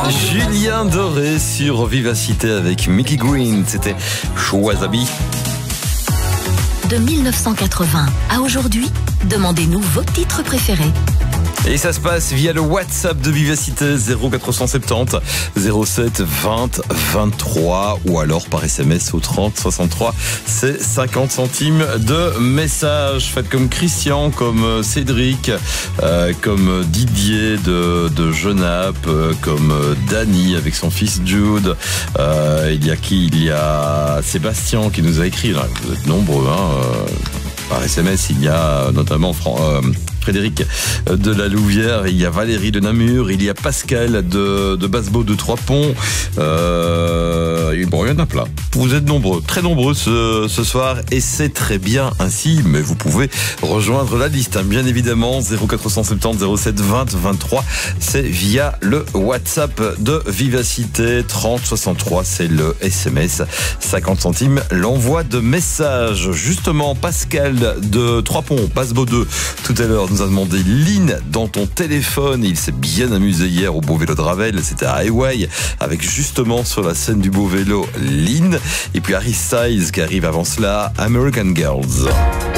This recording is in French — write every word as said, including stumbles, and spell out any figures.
Julien Doré sur Vivacité avec Mickey Green, c'était Wasabi. De mille neuf cent quatre-vingts à aujourd'hui, demandez-nous vos titres préférés. Et ça se passe via le WhatsApp de Vivacité zéro quatre cent soixante-dix zéro sept vingt vingt-trois ou alors par S M S au trente soixante-trois. C'est cinquante centimes de message. Faites comme Christian, comme Cédric, euh, comme Didier de, de Genappe, euh, comme Dany avec son fils Jude. Euh, il y a qui? Il y a Sébastien qui nous a écrit. Là, vous êtes nombreux, hein, euh, par S M S. Il y a notamment Fran- euh, Frédéric de la Louvière, il y a Valérie de Namur, il y a Pascal de, de Bassebeau de Trois-Ponts. Euh, bon, il y en a plein. Vous êtes nombreux, très nombreux ce, ce soir et c'est très bien ainsi, mais vous pouvez rejoindre la liste, hein, bien évidemment. Zéro quatre cent soixante-dix zéro sept vingt vingt-trois, c'est via le WhatsApp de Vivacité. Trente soixante-trois, c'est le S M S. cinquante centimes l'envoi de messages. Justement, Pascal de Trois-Ponts, Bassebeau deux, tout à l'heure, nous a demandé Lynn dans ton téléphone. Il s'est bien amusé hier au Beau Vélo de Ravel. C'était à Highway avec justement sur la scène du Beau Vélo Lynn. Et puis Harry Styles qui arrive avant cela, American Girls.